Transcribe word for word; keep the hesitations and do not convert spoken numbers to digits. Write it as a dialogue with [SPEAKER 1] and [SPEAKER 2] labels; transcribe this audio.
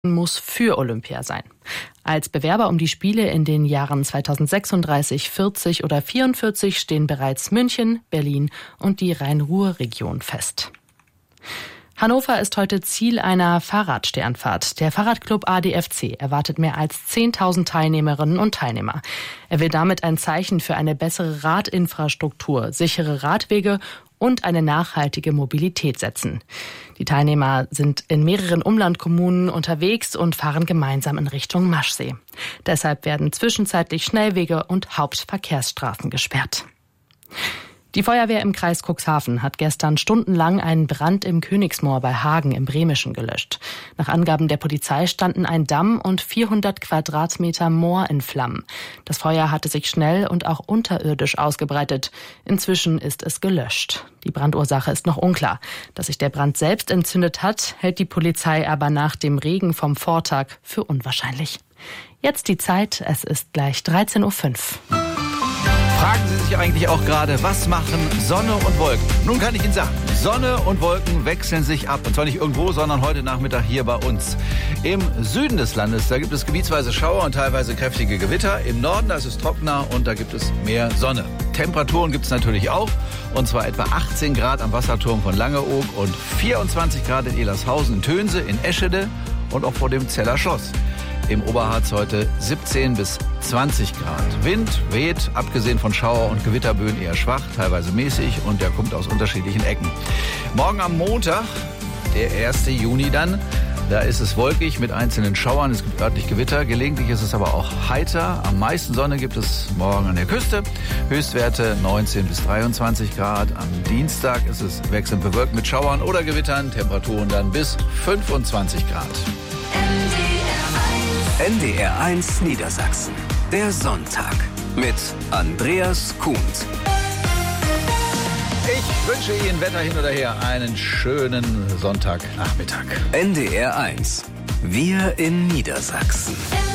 [SPEAKER 1] muss für Olympia sein. Als Bewerber um die Spiele in den Jahren zweitausendsechsunddreißig, vierzig oder vierundvierzig stehen bereits München, Berlin und die Rhein-Ruhr-Region fest. Hannover ist heute Ziel einer Fahrradsternfahrt. Der Fahrradclub A D F C erwartet mehr als zehntausend Teilnehmerinnen und Teilnehmer. Er will damit ein Zeichen für eine bessere Radinfrastruktur, sichere Radwege und eine nachhaltige Mobilität setzen. Die Teilnehmer sind in mehreren Umlandkommunen unterwegs und fahren gemeinsam in Richtung Maschsee. Deshalb werden zwischenzeitlich Schnellwege und Hauptverkehrsstraßen gesperrt. Die Feuerwehr im Kreis Cuxhaven hat gestern stundenlang einen Brand im Königsmoor bei Hagen im Bremischen gelöscht. Nach Angaben der Polizei standen ein Damm und vierhundert Quadratmeter Moor in Flammen. Das Feuer hatte sich schnell und auch unterirdisch ausgebreitet. Inzwischen ist es gelöscht. Die Brandursache ist noch unklar. Dass sich der Brand selbst entzündet hat, hält die Polizei aber nach dem Regen vom Vortag für unwahrscheinlich. Jetzt die Zeit, es ist gleich dreizehn Uhr fünf.
[SPEAKER 2] Fragen Sie sich eigentlich auch gerade, was machen Sonne und Wolken? Nun kann ich Ihnen sagen, Sonne und Wolken wechseln sich ab. Und zwar nicht irgendwo, sondern heute Nachmittag hier bei uns. Im Süden des Landes, da gibt es gebietsweise Schauer und teilweise kräftige Gewitter. Im Norden, da ist es trockener und da gibt es mehr Sonne. Temperaturen gibt es natürlich auch. Und zwar etwa achtzehn Grad am Wasserturm von Langeoog und vierundzwanzig Grad in Elershausen, in Tönse, in Eschede und auch vor dem Zeller Schloss. Im Oberharz heute siebzehn bis zwanzig Grad. Wind weht, abgesehen von Schauer- und Gewitterböen, eher schwach, teilweise mäßig und der kommt aus unterschiedlichen Ecken. Morgen am Montag, der ersten Juni dann, da ist es wolkig mit einzelnen Schauern. Es gibt örtlich Gewitter, gelegentlich ist es aber auch heiter. Am meisten Sonne gibt es morgen an der Küste. Höchstwerte neunzehn bis dreiundzwanzig Grad. Am Dienstag ist es wechselnd bewölkt mit Schauern oder Gewittern. Temperaturen dann bis fünfundzwanzig Grad.
[SPEAKER 3] N D R eins Niedersachsen. Der Sonntag mit Andreas Kuhnt.
[SPEAKER 2] Ich wünsche Ihnen Wetter hin oder her einen schönen Sonntagnachmittag.
[SPEAKER 3] N D R eins. Wir in Niedersachsen.